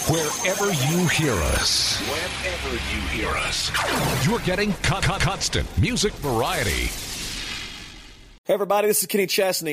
Wherever you hear us. Wherever you hear us. You're getting constant music variety. Hey, everybody, this is Kenny Chesney.